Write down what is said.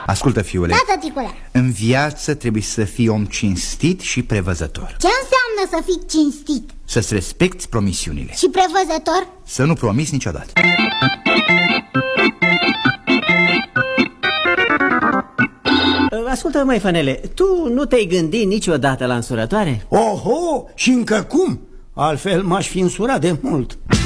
Ascultă, fiule. Da, tăticule. În viață trebuie să fii om cinstit și prevăzător. Ce înseamnă să fii cinstit? Să-ți respecti promisiunile. Și prevăzător? Să nu promiți niciodată. Ascultă, măi, Fănele, tu nu te-ai gândit niciodată la însurătoare? Oho, și încă cum? Altfel m-aș fi însurat de mult.